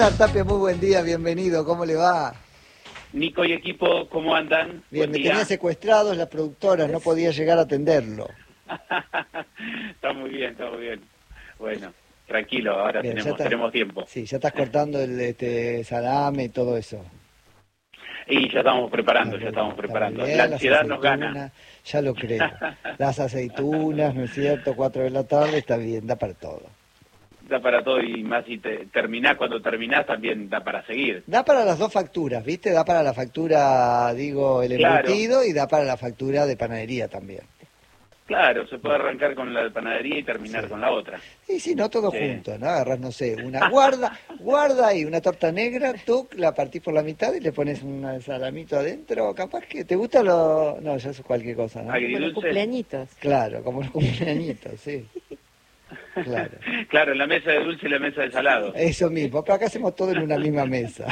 Tapia, muy buen día, bienvenido, ¿cómo le va? Nico y equipo, ¿cómo andan? Bien, me tenía secuestrados las productoras, no podía llegar a atenderlo. Está muy bien, está muy bien. Bueno, tranquilo, ahora Bien, tenemos tiempo. Sí, ya estás cortando el salame y todo eso. Y ya estamos preparando, Bien, La ansiedad nos gana. Ya lo creo. Las aceitunas, ¿no es cierto? 4 de la tarde, está bien, da para todo. Da para todo y más si cuando terminás también da para seguir. Da para las dos facturas, ¿viste? Da para la factura, digo, el embutido, claro, y da para la factura de panadería también. Claro, se puede arrancar con la de panadería y terminar con la otra. Y si no, todo junto, ¿no? Agarrás, no sé, una guarda y una torta negra, tú la partís por la mitad y le pones un salamito adentro, capaz que te gusta lo... No, ya es cualquier cosa, ¿no? Agridulce. Como los cumpleañitos. Claro, como los cumpleañitos, sí. Claro. Claro, la mesa de dulce y la mesa de salado. Eso mismo, pero acá hacemos todo en una misma mesa.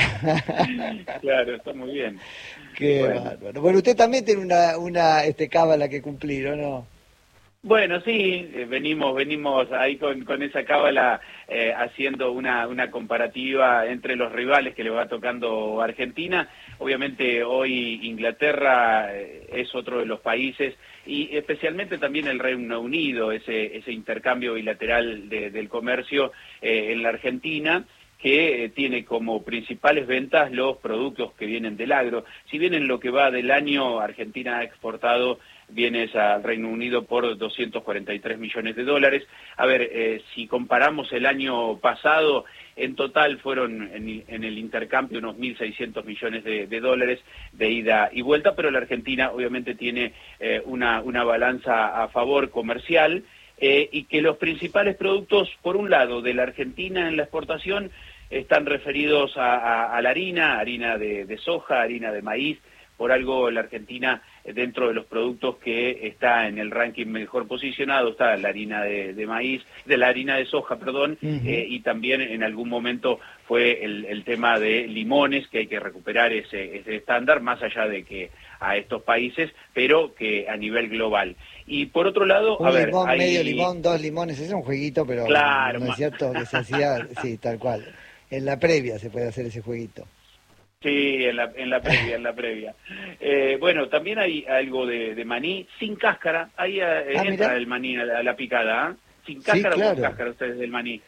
Claro, está muy bien. Qué bárbaro. Bueno, usted también tiene una cábala que cumplir, ¿o no? Bueno, sí, venimos ahí con esa cábala haciendo una comparativa entre los rivales que le va tocando Argentina. Obviamente hoy Inglaterra es otro de los países y especialmente también el Reino Unido, ese intercambio bilateral del comercio en la Argentina, que tiene como principales ventas los productos que vienen del agro. Si bien en lo que va del año Argentina ha exportado bienes al Reino Unido por 243 millones de dólares. A ver, si comparamos el año pasado, en total fueron en el intercambio unos 1.600 millones de dólares de ida y vuelta, pero la Argentina obviamente tiene una balanza a favor comercial, y que los principales productos, por un lado, de la Argentina en la exportación, están referidos a la harina de soja, harina de maíz. Por algo la Argentina, dentro de los productos que está en el ranking mejor posicionado, está la harina de maíz, de la harina de soja, perdón, y también en algún momento fue el tema de limones, que hay que recuperar ese estándar, más allá de que a estos países, pero que a nivel global. Y por otro lado, limón, medio limón, 2 limones, ese es un jueguito, pero claro, no es cierto que se hacía, sí, tal cual. En la previa se puede hacer ese jueguito. Sí, en la previa. Bueno, también hay algo de maní sin cáscara. Ahí entra el maní a la picada, ¿eh? Sin cáscara, sí, claro. O con cáscara ustedes del maní.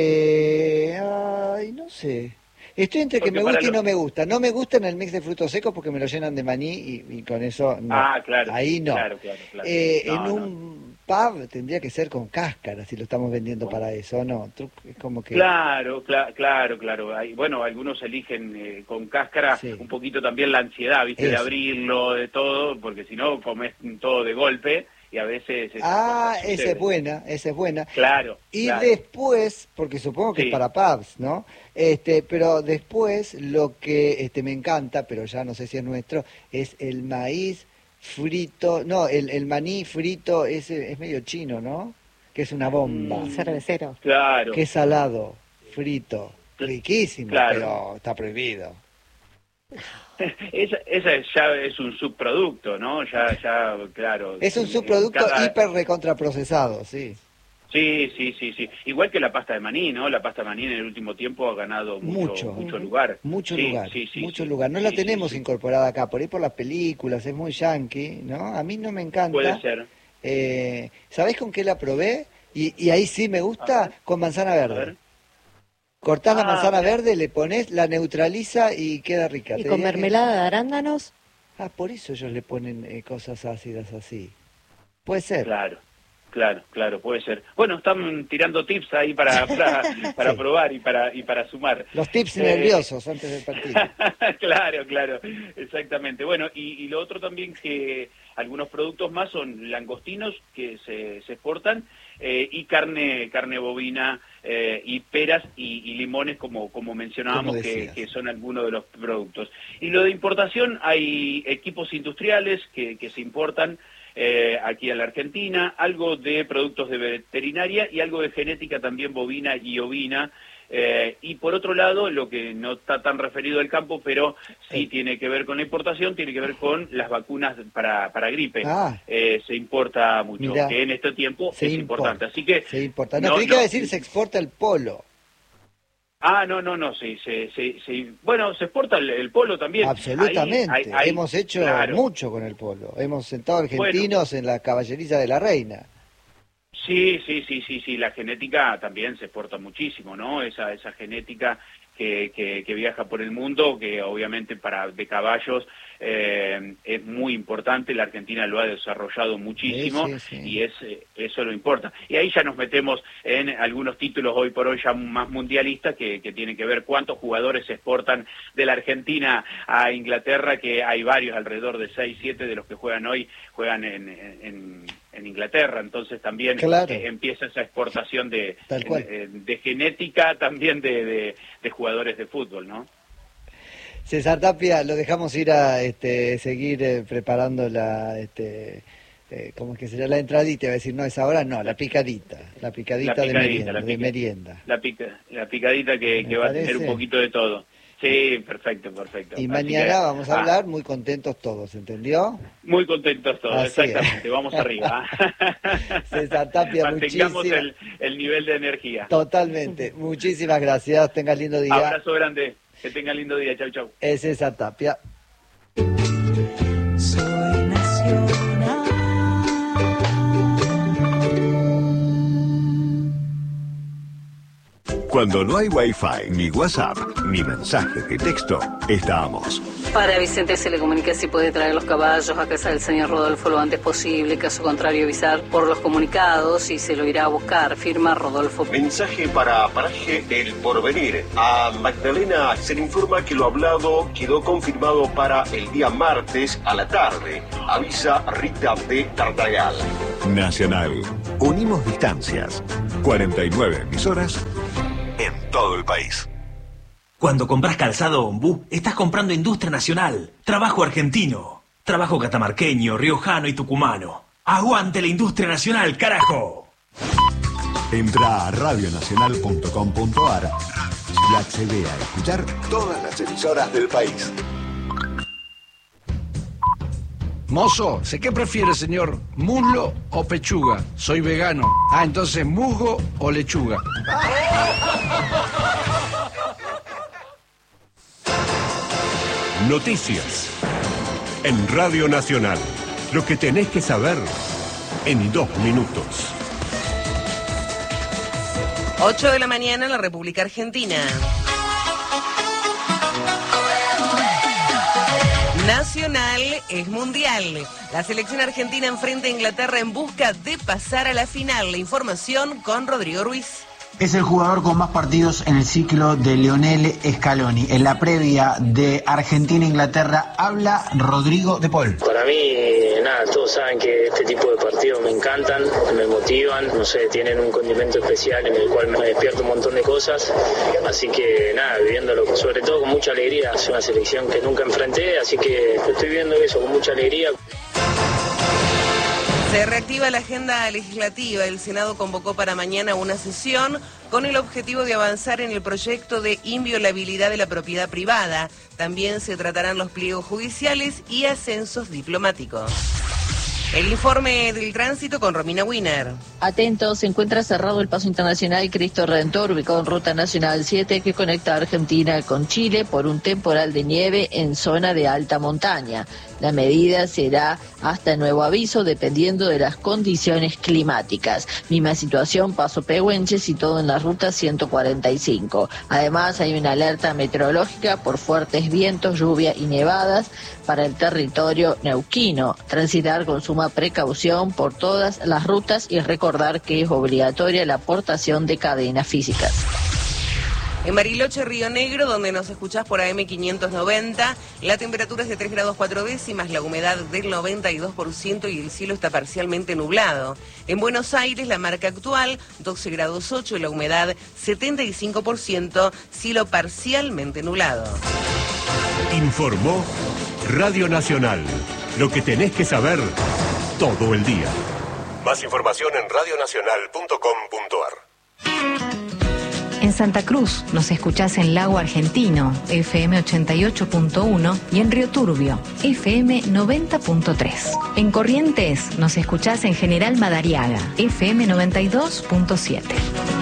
Ay, no sé. Estoy entre que me gusta y no me gusta. No me gusta en el mix de frutos secos porque me lo llenan de maní y con eso no. Ah, claro. Ahí no. Claro. En un pub tendría que ser con cáscara si lo estamos vendiendo para eso, ¿no? Es como que... Claro. Bueno, algunos eligen con cáscara, sí. Un poquito también la ansiedad, ¿viste? Eso. De abrirlo, de todo, porque si no comes todo de golpe. Y a veces... esa es buena. Claro. Y después, porque supongo que es para pubs, ¿no? Pero después lo que me encanta, pero ya no sé si es nuestro, es el maíz frito, no, el maní frito es medio chino, ¿no? Que es una bomba. Cervecero. Claro. Que es salado, frito, riquísimo, claro. Pero está prohibido. Esa ya es un subproducto, ¿no? Ya, claro. Es un subproducto hiper recontraprocesado, sí. Sí. Igual que la pasta de maní, ¿no? La pasta de maní en el último tiempo ha ganado mucho lugar. Mucho lugar. No la tenemos incorporada acá, por ahí por las películas, es muy yankee, ¿no? A mí no me encanta. Puede ser. ¿Sabés con qué la probé? Y ahí sí me gusta, con manzana verde. Cortás la manzana verde, le pones, la neutraliza y queda rica. ¿Y con mermelada de arándanos? Por eso ellos le ponen cosas ácidas así. Puede ser. Claro, puede ser. Bueno, están tirando tips ahí para sí. Probar y para sumar. Los tips nerviosos antes del partido. Claro, exactamente. Bueno, y lo otro también que algunos productos más son langostinos que se exportan, y carne bovina, y peras y limones, como mencionábamos, que son algunos de los productos. Y lo de importación, hay equipos industriales que se importan aquí a la Argentina, algo de productos de veterinaria y algo de genética también bovina y ovina. Y por otro lado, lo que no está tan referido al campo, pero sí tiene que ver con la importación, tiene que ver con las vacunas para gripe. Se importa mucho, que en este tiempo es importante. Así que se importa. No, creí que iba a decir se exporta el polo. No, sí, bueno, se exporta el polo también. Absolutamente, hemos hecho mucho con el polo, hemos sentado argentinos en la caballeriza de la reina. Sí, la genética también se exporta muchísimo, ¿no? Esa genética que viaja por el mundo, que obviamente de caballos es muy importante, la Argentina lo ha desarrollado muchísimo, sí. Y eso lo importa. Y ahí ya nos metemos en algunos títulos hoy por hoy ya más mundialistas que tienen que ver cuántos jugadores se exportan de la Argentina a Inglaterra, que hay varios, alrededor de 6, 7 de los que juegan hoy, juegan en Inglaterra, entonces también empieza esa exportación de genética, también de jugadores de fútbol, ¿no? César Tapia, lo dejamos ir a seguir preparando ¿cómo es que será? La entradita, iba a decir, no, es ahora, no, la picadita de merienda. La picadita que va a tener un poquito de todo. Sí, perfecto. Y mañana vamos a hablar muy contentos todos, ¿entendió? Muy contentos todos, así exactamente, vamos arriba. César Tapia, mantengamos el nivel de energía. Totalmente, muchísimas gracias, tengas lindo día. Abrazo grande, que tengan lindo día, chau. Es César Tapia. Soy nacional. Cuando no hay Wi-Fi, ni WhatsApp, ni mensajes de texto, estamos. Para Vicente se le comunica si puede traer los caballos a casa del señor Rodolfo lo antes posible. Caso contrario, avisar por los comunicados y se lo irá a buscar. Firma Rodolfo. Mensaje para Paraje El Porvenir. A Magdalena se le informa que lo hablado quedó confirmado para el día martes a la tarde. Avisa Rita de Tartagal. Nacional. Unimos distancias. 49 emisoras en todo el país. Cuando compras calzado Ombú, estás comprando industria nacional, trabajo argentino, trabajo catamarqueño, riojano y tucumano. ¡Aguante la industria nacional, carajo! Entra a radionacional.com.ar y accede a escuchar todas las emisoras del país. Mozo, ¿sé qué prefiere, señor? ¿Muslo o pechuga? Soy vegano. Entonces, ¿musgo o lechuga? Noticias en Radio Nacional. Lo que tenés que saber en 2 minutos. 8 de la mañana en la República Argentina. Nacional es mundial. La selección argentina enfrenta a Inglaterra en busca de pasar a la final. La información con Rodrigo Ruiz. Es el jugador con más partidos en el ciclo de Lionel Scaloni. En la previa de Argentina-Inglaterra habla Rodrigo de Paul. Para mí, todos saben que este tipo de partidos me encantan, me motivan, no sé, tienen un condimento especial en el cual me despierto un montón de cosas. Así que viviéndolo sobre todo con mucha alegría. Es una selección que nunca enfrenté, así que estoy viviendo eso con mucha alegría. Se reactiva la agenda legislativa. El Senado convocó para mañana una sesión con el objetivo de avanzar en el proyecto de inviolabilidad de la propiedad privada. También se tratarán los pliegos judiciales y ascensos diplomáticos. El informe del tránsito con Romina Wiener. Atentos, se encuentra cerrado el paso internacional Cristo Redentor, ubicado en Ruta Nacional 7, que conecta a Argentina con Chile por un temporal de nieve en zona de alta montaña. La medida será hasta nuevo aviso, dependiendo de las condiciones climáticas. Misma situación, Paso Pehuenches y todo en la ruta 145. Además, hay una alerta meteorológica por fuertes vientos, lluvia y nevadas para el territorio neuquino. Transitar con suma precaución por todas las rutas y recordar que es obligatoria la aportación de cadenas físicas. En Bariloche, Río Negro, donde nos escuchás por AM 590, la temperatura es de 3 grados 4 décimas, la humedad del 92% y el cielo está parcialmente nublado. En Buenos Aires, la marca actual, 12 grados 8, la humedad 75%, cielo parcialmente nublado. Informó Radio Nacional. Lo que tenés que saber todo el día. Más información en radionacional.com.ar. En Santa Cruz nos escuchás en Lago Argentino, FM 88.1 y en Río Turbio, FM 90.3. En Corrientes nos escuchás en General Madariaga, FM 92.7.